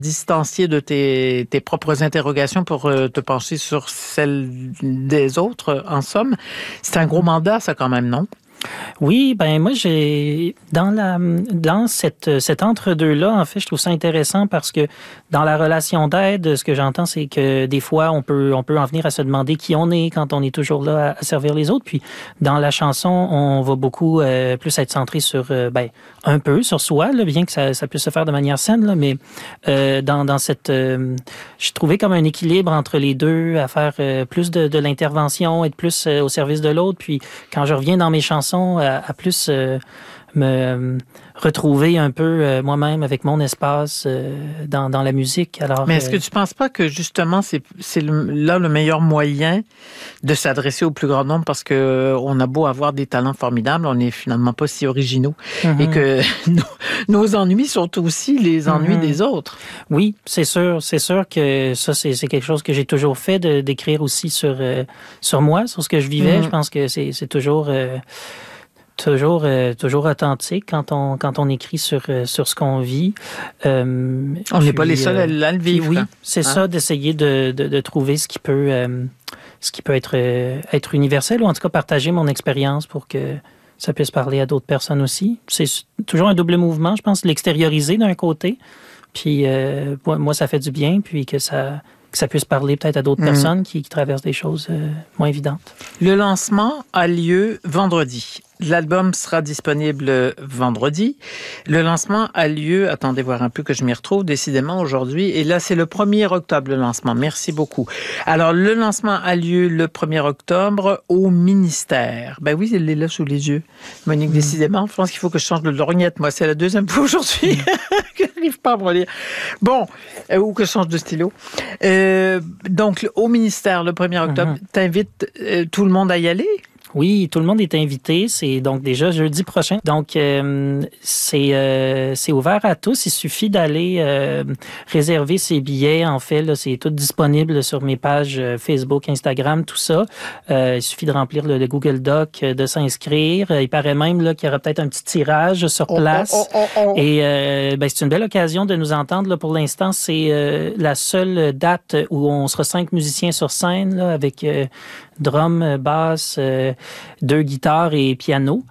distancier de tes propres interrogations pour te pencher sur celles des autres, en somme. C'est un gros mandat, ça, quand même, non? Oui, ben moi j'ai dans cet entre-deux-là, en fait, je trouve ça intéressant parce que dans la relation d'aide, ce que j'entends, c'est que des fois on peut en venir à se demander qui on est quand on est toujours là à servir les autres. Puis dans la chanson, on va beaucoup plus être centré sur un peu sur soi, là, bien que ça puisse se faire de manière saine, là, mais dans cette je trouvais comme un équilibre entre les deux, à faire plus de l'intervention, être plus au service de l'autre. Puis quand je reviens dans mes chansons, à plus me retrouver un peu moi-même avec mon espace dans la musique. Alors, mais est-ce que tu ne penses pas que justement c'est là le meilleur moyen de s'adresser au plus grand nombre, parce qu'on a beau avoir des talents formidables, on n'est finalement pas si originaux et que nos ennuis sont aussi les ennuis des autres. Oui, c'est sûr que ça c'est quelque chose que j'ai toujours fait, d'écrire aussi sur moi, sur ce que je vivais. Je pense que c'est toujours authentique quand on écrit sur ce qu'on vit. On n'est pas les seuls à le vivre. Oui, c'est ça, d'essayer de trouver ce qui peut être universel, ou en tout cas partager mon expérience pour que ça puisse parler à d'autres personnes aussi. C'est toujours un double mouvement, je pense, l'extérioriser d'un côté, puis moi ça fait du bien, puis que ça puisse parler peut-être à d'autres personnes qui traversent des choses moins évidentes. Le lancement a lieu vendredi. L'album sera disponible vendredi. Le lancement a lieu, attendez voir un peu que je m'y retrouve, décidément aujourd'hui. Et là, c'est le 1er octobre, le lancement. Merci beaucoup. Alors, le lancement a lieu le 1er octobre au ministère. Ben oui, elle est là sous les yeux. Monique, décidément, je pense qu'il faut que je change de lorgnette. Moi, c'est la 2e fois aujourd'hui que je n'arrive pas à me relire. Bon, ou que je change de stylo. Donc, au ministère, le 1er octobre, t'invites tout le monde à y aller? Oui, tout le monde est invité. C'est donc déjà jeudi prochain. Donc, c'est ouvert à tous. Il suffit d'aller réserver ses billets. En fait, là, c'est tout disponible sur mes pages Facebook, Instagram, tout ça. Il suffit de remplir le Google Doc, de s'inscrire. Il paraît même là, qu'il y aura peut-être un petit tirage sur place. Et c'est une belle occasion de nous entendre. Là, pour l'instant, c'est la seule date où on sera 5 musiciens sur scène, là, avec drum, basse, 2 guitares et piano.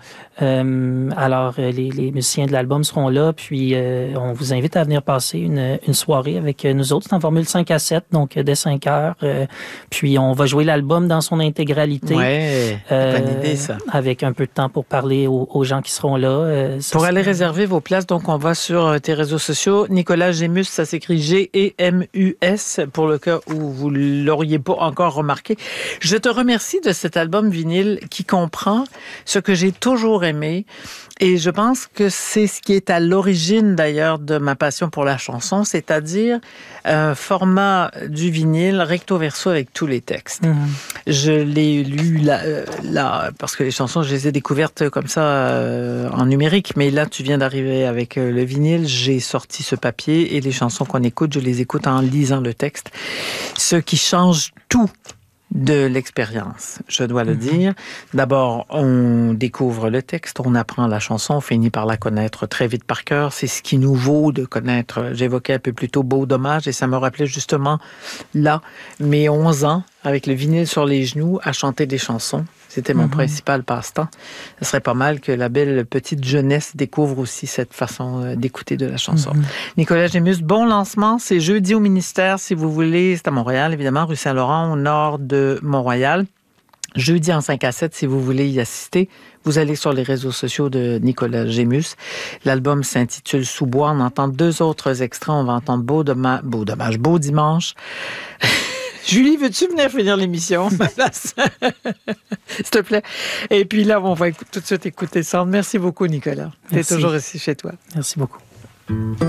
Alors, les musiciens de l'album seront là, puis on vous invite à venir passer une soirée avec nous autres. C'est en formule 5-7, donc dès 5 heures. Puis on va jouer l'album dans son intégralité. Ouais, bonne idée, ça. Avec un peu de temps pour parler aux gens qui seront là. Pour aller réserver vos places, donc on va sur tes réseaux sociaux. Nicolas Gémus, ça s'écrit G-E-M-U-S, pour le cas où vous ne l'auriez pas encore remarqué. Je te remercie de cet album vinyle qui comprend ce que j'ai toujours aimé. Et je pense que c'est ce qui est à l'origine d'ailleurs de ma passion pour la chanson, c'est-à-dire un format du vinyle recto verso avec tous les textes. Je l'ai lu là, parce que les chansons, je les ai découvertes comme ça en numérique, mais là tu viens d'arriver avec le vinyle, j'ai sorti ce papier et les chansons qu'on écoute, je les écoute en lisant le texte, ce qui change tout de l'expérience, je dois le dire. D'abord, on découvre le texte, on apprend la chanson, on finit par la connaître très vite par cœur. C'est ce qui nous vaut de connaître, j'évoquais un peu plus tôt, Beau Dommage, et ça me rappelait justement là, mes 11 ans, avec le vinyle sur les genoux, à chanter des chansons. C'était mon principal passe-temps. Ce serait pas mal que la belle petite jeunesse découvre aussi cette façon d'écouter de la chanson. Nicolas Gémus, bon lancement. C'est jeudi au ministère, si vous voulez. C'est à Montréal, évidemment, rue Saint-Laurent, au nord de Mont-Royal. Jeudi en 5-7, si vous voulez y assister. Vous allez sur les réseaux sociaux de Nicolas Gémus. L'album s'intitule Sous-bois. On entend 2 autres extraits. On va entendre Beau dimanche. Julie, veux-tu venir finir l'émission à ma place? S'il te plaît. Et puis là, on va tout de suite écouter ça. Merci beaucoup, Nicolas. Tu es toujours ici chez toi. Merci beaucoup.